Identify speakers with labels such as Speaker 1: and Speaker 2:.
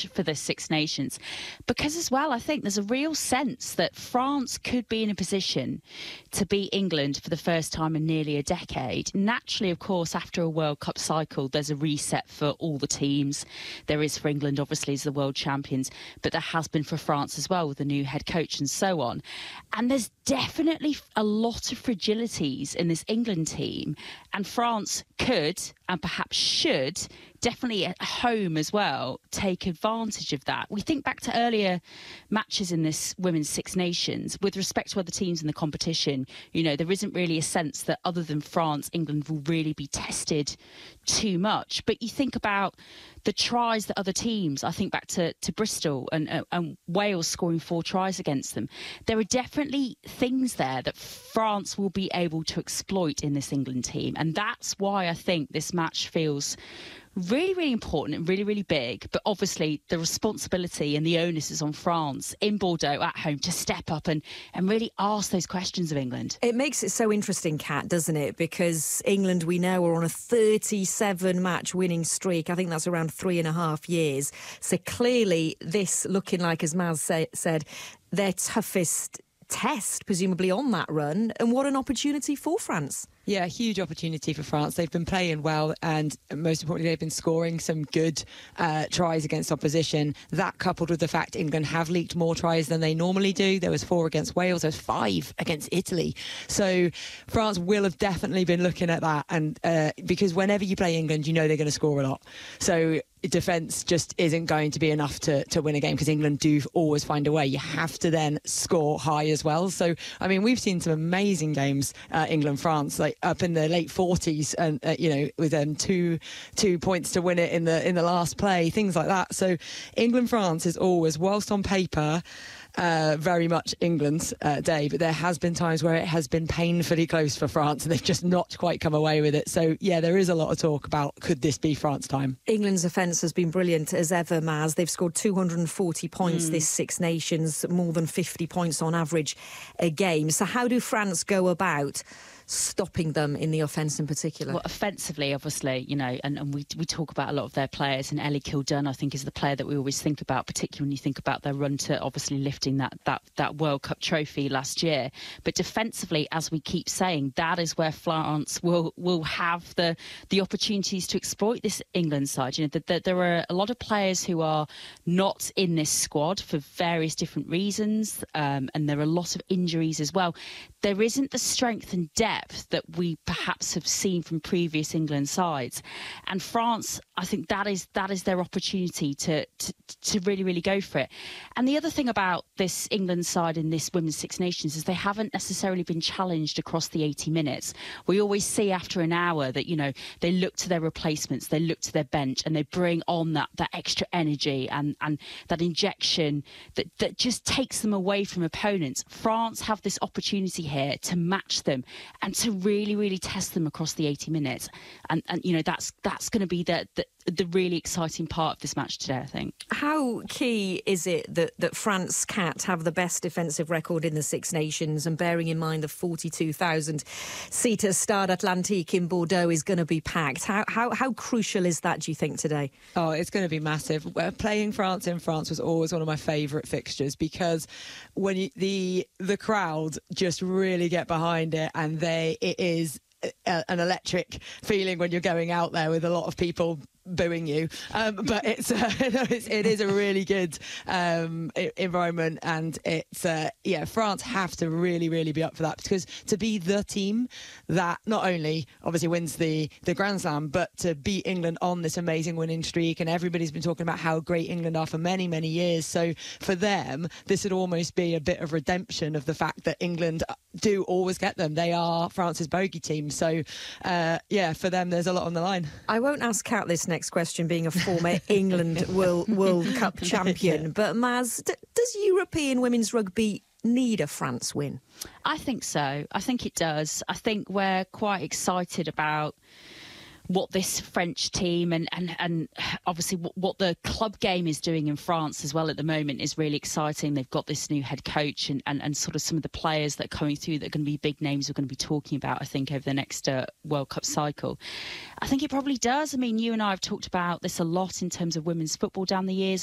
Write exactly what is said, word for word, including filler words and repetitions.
Speaker 1: match for the Six Nations, because as well, I think there's a real sense that France could be in a position to beat England for the first time in nearly a decade. Naturally, of course, after a World Cup cycle, there's a reset for all the teams. There is for England, obviously, as the world champions, but there has been for France as well with the new head coach and so on. And there's definitely a lot of fragilities in this England team, and France could and perhaps should definitely at home as well take advantage of that. We think back to earlier matches in this Women's Six Nations with respect to other teams in the competition. You know, there isn't really a sense that other than France, England will really be tested too much. But you think about the tries that other teams, I think back to, to Bristol and, uh, and Wales scoring four tries against them. There are definitely things there that France will be able to exploit in this England team. And that's why I think this match feels really, really important and really, really big. But obviously the responsibility and the onus is on France in Bordeaux at home to step up and, and really ask those questions of England.
Speaker 2: It makes it so interesting, Kat, doesn't it? Because England, we know, are on a thirty-seven match winning streak. I think that's around three and a half years. So clearly this looking like, as Maz say, said, their toughest test, presumably, on that run. And what an opportunity for France.
Speaker 3: Yeah, huge opportunity for France. They've been playing well, and most importantly, they've been scoring some good uh, tries against opposition. That, coupled with the fact England have leaked more tries than they normally do. There was four against Wales, there was five against Italy. So France will have definitely been looking at that, and uh, because whenever you play England, you know they're going to score a lot. So defence just isn't going to be enough to, to win a game, because England do always find a way. You have to then score high as well. So, I mean, we've seen some amazing games, uh, England-France, like up in the late forties, and uh, you know, with um, two two points to win it in the in the last play, things like that. So England-France is always, whilst on paper, Uh, very much England's uh, day, but there has been times where it has been painfully close for France and they've just not quite come away with it. So yeah, there is a lot of talk about, could this be France time?
Speaker 2: England's offence has been brilliant as ever, Maz. They've scored two hundred forty points mm. this Six Nations, more than fifty points on average a game. So how do France go about stopping them in the offence in particular?
Speaker 1: Well, offensively, obviously, you know, and, and we we talk about a lot of their players, and Ellie Kildun, I think, is the player that we always think about, particularly when you think about their run to obviously lifting that that that World Cup trophy last year. But defensively, as we keep saying, that is where France will will have the the opportunities to exploit this England side. You know, that the, there are a lot of players who are not in this squad for various different reasons, um, and there are a lot of injuries as well. There isn't the strength and depth that we perhaps have seen from previous England sides, and France, I think that is that is their opportunity to, to to really really go for it. And the other thing about this England side in this Women's Six Nations is they haven't necessarily been challenged across the eighty minutes. We always see after an hour that, you know, they look to their replacements, they look to their bench, and they bring on that that extra energy and and that injection that that just takes them away from opponents. France have this opportunity here to match them and to really, really test them across the eighty minutes. And, and you know, that's that's going to be the, the the really exciting part of this match today, I think.
Speaker 2: How key is it that, that France Cat have the best defensive record in the Six Nations, and bearing in mind the forty-two thousand seater Stade Atlantique in Bordeaux is going to be packed? How, how, how crucial is that, do you think, today?
Speaker 3: Oh, it's going to be massive. Playing France in France was always one of my favourite fixtures, because when you, the the crowd just really get behind it, and they it is a, an electric feeling when you're going out there with a lot of people booing you, um, but it's, uh, it's it is a really good um, environment, and it's uh, yeah, France have to really really be up for that, because to be the team that not only obviously wins the the Grand Slam, but to beat England on this amazing winning streak, and everybody's been talking about how great England are for many many years. So for them, this would almost be a bit of redemption of the fact that England do always get them. They are France's bogey team, so uh, yeah, for them there's a lot on the line.
Speaker 2: I won't ask Kat this next question, being a former England World, World Cup champion, yeah. But Maz, d- does European women's rugby need a France win?
Speaker 1: I think so. I think it does. I think we're quite excited about what this French team and, and, and obviously what, what the club game is doing in France as well at the moment is really exciting. They've got this new head coach and, and, and sort of some of the players that are coming through that are going to be big names we're going to be talking about, I think, over the next uh, World Cup cycle. I think it probably does. I mean, you and I have talked about this a lot in terms of women's football down the years.